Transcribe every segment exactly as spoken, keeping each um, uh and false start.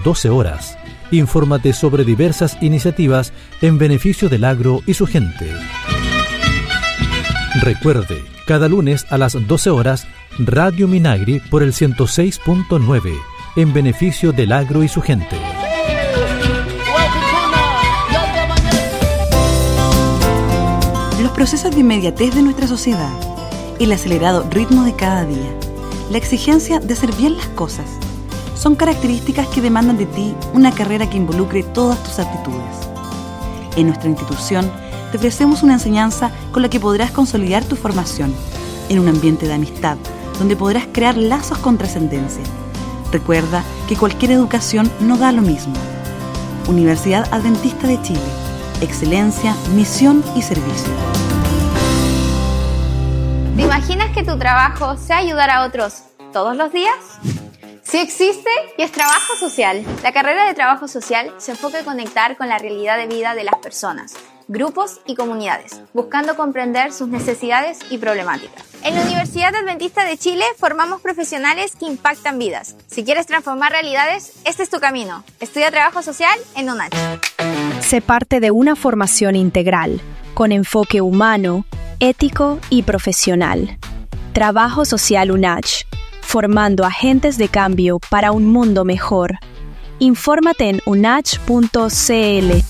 doce horas. Infórmate sobre diversas iniciativas en beneficio del agro y su gente. Recuerde, cada lunes a las doce horas, Radio Minagri por el ciento seis punto nueve, en beneficio del agro y su gente. Los procesos de inmediatez de nuestra sociedad, el acelerado ritmo de cada día, la exigencia de hacer bien las cosas, son características que demandan de ti una carrera que involucre todas tus aptitudes. En nuestra institución te ofrecemos una enseñanza con la que podrás consolidar tu formación en un ambiente de amistad, donde podrás crear lazos con trascendencia. Recuerda que cualquier educación no da lo mismo. Universidad Adventista de Chile. Excelencia, misión y servicio. ¿Te imaginas que tu trabajo sea ayudar a otros todos los días? Sí existe y es trabajo social. La carrera de trabajo social se enfoca en conectar con la realidad de vida de las personas, grupos y comunidades, buscando comprender sus necesidades y problemáticas. En la Universidad Adventista de Chile formamos profesionales que impactan vidas. Si quieres transformar realidades, este es tu camino. Estudia trabajo social en UNACH. Sé parte de una formación integral, con enfoque humano, ético y profesional. Trabajo Social UNACH, formando agentes de cambio para un mundo mejor. Infórmate en unach punto c l.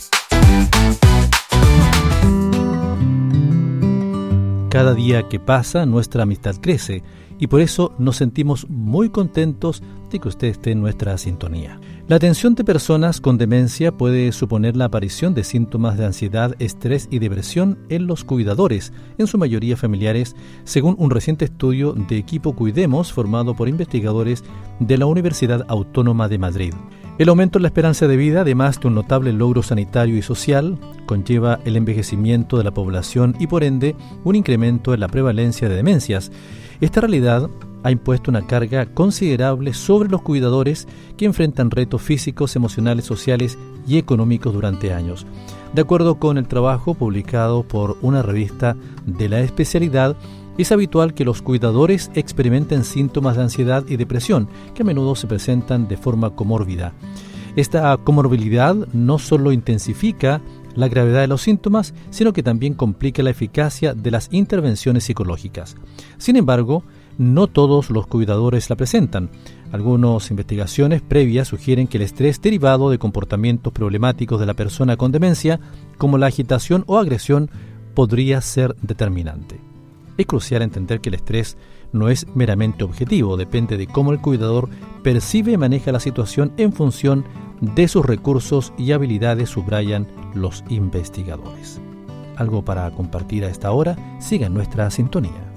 Cada día que pasa, nuestra amistad crece y por eso nos sentimos muy contentos de que usted esté en nuestra sintonía. La atención de personas con demencia puede suponer la aparición de síntomas de ansiedad, estrés y depresión en los cuidadores, en su mayoría familiares, según un reciente estudio de Equipo Cuidemos formado por investigadores de la Universidad Autónoma de Madrid. El aumento en la esperanza de vida, además de un notable logro sanitario y social, conlleva el envejecimiento de la población y, por ende, un incremento en la prevalencia de demencias. Esta realidad ha impuesto una carga considerable sobre los cuidadores que enfrentan retos físicos, emocionales, sociales y económicos durante años. De acuerdo con el trabajo publicado por una revista de la especialidad, es habitual que los cuidadores experimenten síntomas de ansiedad y depresión, que a menudo se presentan de forma comórbida. Esta comorbilidad no solo intensifica la gravedad de los síntomas, sino que también complica la eficacia de las intervenciones psicológicas. Sin embargo, no todos los cuidadores la presentan. Algunas investigaciones previas sugieren que el estrés derivado de comportamientos problemáticos de la persona con demencia, como la agitación o agresión, podría ser determinante. Es crucial entender que el estrés no es meramente objetivo, depende de cómo el cuidador percibe y maneja la situación en función de sus recursos y habilidades, subrayan los investigadores. Algo para compartir a esta hora, siga en nuestra sintonía.